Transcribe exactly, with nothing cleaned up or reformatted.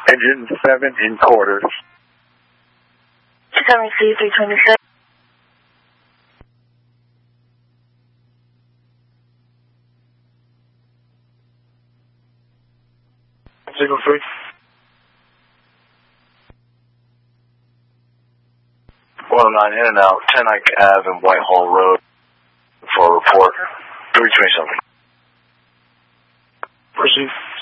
Engine seven in quarters. two seventy-three, three twenty-six. Signal three. one oh nine in and out, ten Ike Ave and Whitehall Road for a report. three twenty-seven. Proceed.